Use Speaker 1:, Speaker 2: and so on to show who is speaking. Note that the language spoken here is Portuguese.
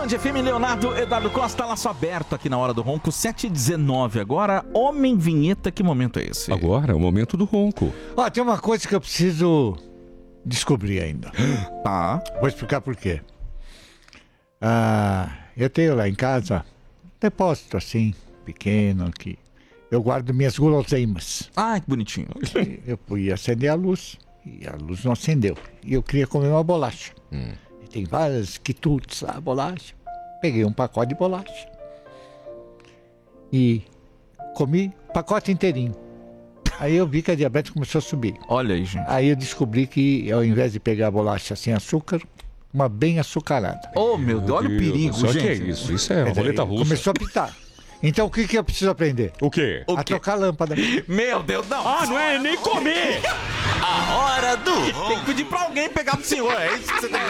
Speaker 1: Band FM, Leonardo Eduardo Costa, laço aberto aqui na Hora do Ronco, 7h19 agora. Homem Vinheta, que momento é esse?
Speaker 2: Agora é o momento do ronco.
Speaker 3: Ó, tem uma coisa que eu preciso descobrir ainda.
Speaker 1: Tá.
Speaker 3: Vou explicar por quê. Eu tenho lá em casa um depósito assim, pequeno, que eu guardo minhas guloseimas.
Speaker 1: Ai, que bonitinho.
Speaker 3: Eu fui acender a luz e a luz não acendeu. E eu queria comer uma bolacha. E tem várias quitutes lá, bolacha. Peguei um pacote de bolacha e comi o pacote inteirinho. Aí eu vi que a diabetes começou a subir.
Speaker 1: Olha aí, gente.
Speaker 3: Aí eu descobri que ao invés de pegar a bolacha sem açúcar, uma bem açucarada.
Speaker 1: Oh, meu Deus, olha o perigo,
Speaker 2: Só
Speaker 1: gente.
Speaker 2: que é isso? Isso é
Speaker 3: Quer dizer,
Speaker 2: roleta russa.
Speaker 3: Começou a pitar. Então o que eu preciso aprender?
Speaker 2: O quê?
Speaker 1: O
Speaker 3: A
Speaker 1: quê?
Speaker 3: trocar lâmpada.
Speaker 1: Meu Deus, não.
Speaker 2: Não é nem comer!
Speaker 4: A Hora do Ronco.
Speaker 1: Tem que pedir pra alguém pegar pro senhor, é isso que você tem que